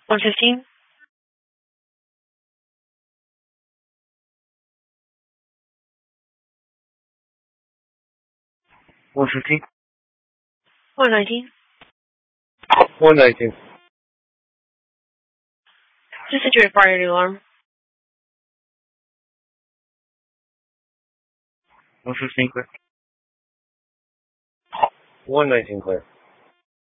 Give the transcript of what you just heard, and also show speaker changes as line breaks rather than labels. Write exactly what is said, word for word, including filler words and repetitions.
one fifteen.
one fifteen.
one nineteen.
one nineteen.
Just situated priority alarm.
one fifteen clear. one nineteen clear.